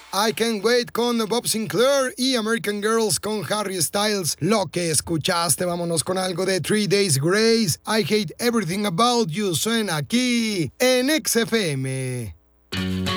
I Can't Wait con Bob Sinclair y American Girls con Harry Styles. Lo que escuchaste, vámonos con algo de 3 Days Grace. I Hate Everything About You suena aquí en XFM.